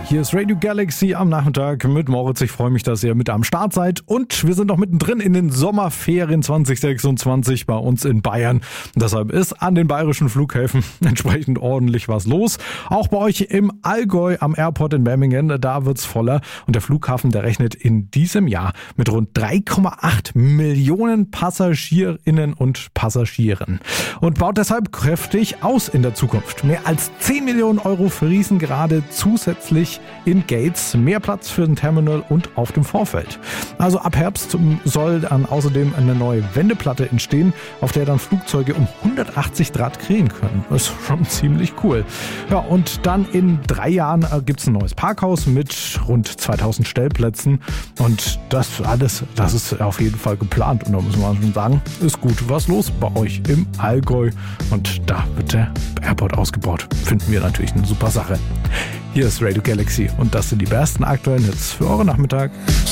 Hier ist Radio Galaxy am Nachmittag mit Moritz. Ich freue mich, dass ihr mit am Start seid. Und wir sind noch mittendrin in den Sommerferien 2026 bei uns in Bayern. Und deshalb ist an den bayerischen Flughäfen entsprechend ordentlich was los. Auch bei euch im Allgäu am Airport in Memmingen, da wird's voller. Und der Flughafen, der rechnet in diesem Jahr mit rund 3,8 Millionen PassagierInnen und Passagieren. Und baut deshalb kräftig aus in der Zukunft. Mehr als 10 Millionen Euro fließen gerade zusätzlich in Gates, mehr Platz für ein Terminal und auf dem Vorfeld. Also ab Herbst soll dann außerdem eine neue Wendeplatte entstehen, auf der dann Flugzeuge um 180 Grad drehen können. Das ist schon ziemlich cool. Ja, und dann in 3 Jahren gibt es ein neues Parkhaus mit rund 2000 Stellplätzen und das alles, das ist auf jeden Fall geplant und da muss man schon sagen, ist gut was los bei euch im Allgäu und da wird der Airport ausgebaut. Finden wir natürlich eine super Sache. Hier ist Radio Galaxy und das sind die besten aktuellen Hits für euren Nachmittag.